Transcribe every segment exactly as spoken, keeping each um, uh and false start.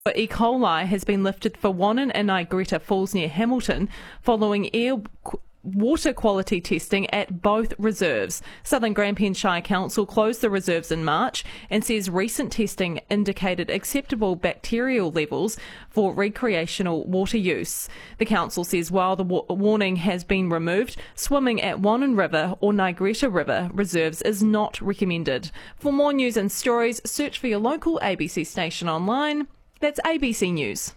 E. coli has been lifted for Wannon and Nigretta Falls near Hamilton following air water quality testing at both reserves. Southern Grampian Shire Council closed the reserves in March and says recent testing indicated acceptable bacterial levels for recreational water use. The council says while the wa- warning has been removed, swimming at Wannon River or Nigretta River reserves is not recommended. For more news and stories, search for your local A B C station online. That's A B C News.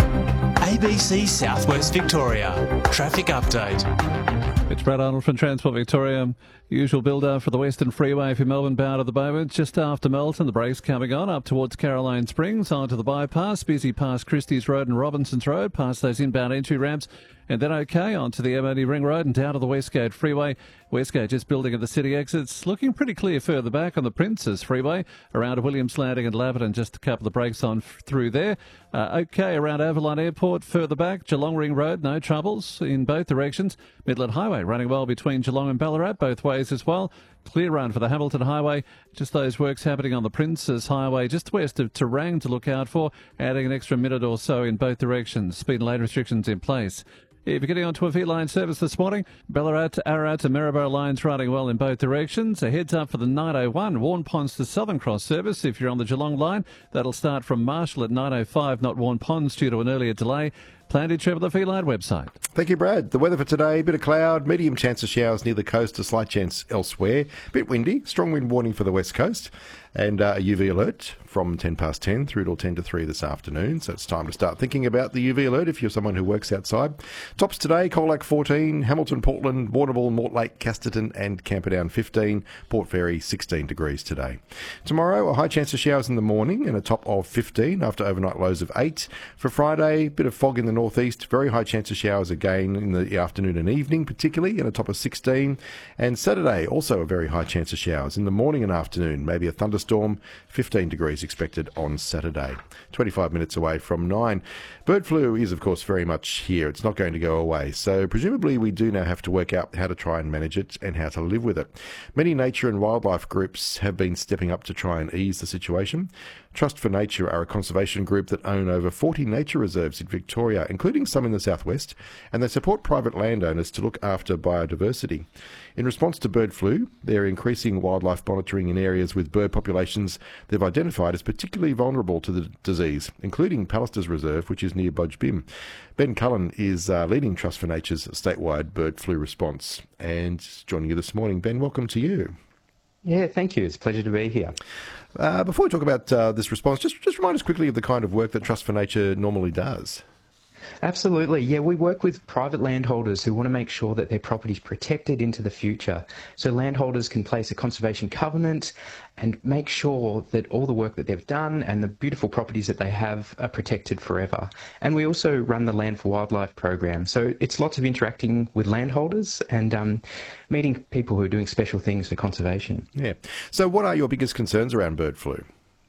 A B C Southwest Victoria. Traffic update. It's Brad Arnold from Transport Victoria. Usual build-up for the Western Freeway for Melbourne bound at the moment. Just after Melton, the brakes coming on up towards Caroline Springs, onto the bypass, busy past Christie's Road and Robinson's Road, past those inbound entry ramps, and then okay, onto the M O D Ring Road and down to the Westgate Freeway. Westgate just building at the city exits, looking pretty clear further back on the Princes Freeway, around Williams Landing and Laverton, just a couple of brakes on f- through there. Uh, okay, around Avalon Airport, further back, Geelong Ring Road, no troubles in both directions. Midland Highway running well between Geelong and Ballarat, both ways as well. Clear run for the Hamilton Highway. Just those works happening on the Princes Highway, just west of Terang to look out for, adding an extra minute or so in both directions. Speed and lane restrictions in place. If you're getting onto a V-line service this morning, Ballarat, Ararat and Maryborough lines running well in both directions. A heads up for the nine oh one Warn Ponds to Southern Cross service. If you're on the Geelong line, that'll start from Marshall at nine oh five, not Warn Ponds, due to an earlier delay. Planned in Trevor, the V-line website. Thank you, Brad. The weather for today, bit of cloud, medium chance of showers near the coast, a slight chance elsewhere. Bit windy, strong wind warning for the west coast, and uh, a U V alert from ten past ten through till ten to three this afternoon. So it's time to start thinking about the U V alert if you're someone who works outside. Tops today, Colac fourteen, Hamilton, Portland, Warrnambool, Mortlake, Casterton and Camperdown fifteen, Port Fairy sixteen degrees today. Tomorrow, a high chance of showers in the morning and a top of fifteen after overnight lows of eight. For Friday, bit of fog in the northeast, very high chance of showers again in the afternoon and evening particularly, and a top of sixteen. And Saturday, also a very high chance of showers in the morning and afternoon, maybe a thunderstorm, fifteen degrees expected on Saturday. twenty-five minutes away from nine. Bird flu is, of course, very much here. It's not going to go away. So presumably we do now have to work out how to try and manage it and how to live with it. Many nature and wildlife groups have been stepping up to try and ease the situation. Trust for Nature are a conservation group that own over forty nature reserves in Victoria, including some in the southwest, and they support private landowners to look after biodiversity. In response to bird flu, they're increasing wildlife monitoring in areas with bird populations they've identified as particularly vulnerable to the disease, including Pallister's Reserve, which is near Budge Bim. Ben Cullen is uh, leading Trust for Nature's statewide bird flu response. And joining you this morning, Ben, welcome to you. Yeah, thank you. It's a pleasure to be here. Uh, before we talk about uh, this response, just, just remind us quickly of the kind of work that Trust for Nature normally does. Absolutely. Yeah, we work with private landholders who want to make sure that their property is protected into the future. So landholders can place a conservation covenant and make sure that all the work that they've done and the beautiful properties that they have are protected forever. And we also run the Land for Wildlife program. So it's lots of interacting with landholders and um, meeting people who are doing special things for conservation. Yeah. So what are your biggest concerns around bird flu?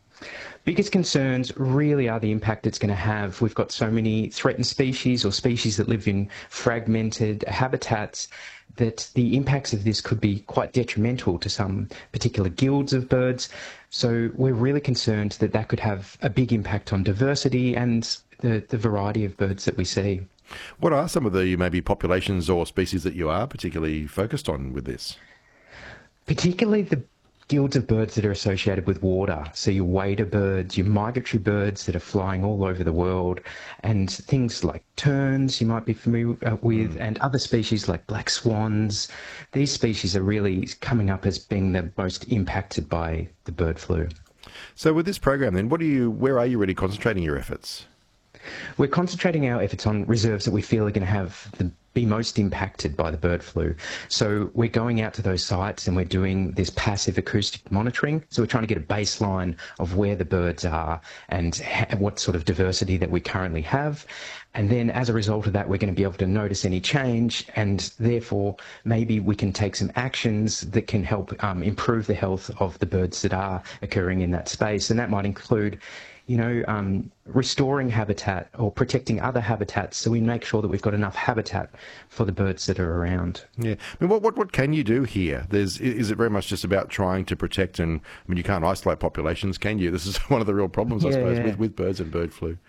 Biggest concerns really are the impact it's going to have. We've got so many threatened species or species that live in fragmented habitats that the impacts of this could be quite detrimental to some particular guilds of birds. So we're really concerned that that could have a big impact on diversity and the, the variety of birds that we see. What are some of the maybe populations or species that you are particularly focused on with this? Particularly the guilds of birds that are associated with water. So your wader birds, your migratory birds that are flying all over the world, and things like terns you might be familiar with, mm. and other species like black swans. These species are really coming up as being the most impacted by the bird flu. So with this program then, what are you, where are you really concentrating your efforts? We're concentrating our efforts on reserves that we feel are going to have the be most impacted by the bird flu. So we're going out to those sites and we're doing this passive acoustic monitoring. So we're trying to get a baseline of where the birds are and ha- what sort of diversity that we currently have. And then as a result of that, we're going to be able to notice any change, and therefore maybe we can take some actions that can help um, improve the health of the birds that are occurring in that space. And that might include you know, um, restoring habitat or protecting other habitats, so we make sure that we've got enough habitat for the birds that are around. Yeah. I mean, what, what, what can you do here? There's, is it very much just about trying to protect and, I mean, you can't isolate populations, can you? This is one of the real problems, I yeah, suppose, yeah. with, with birds and bird flu.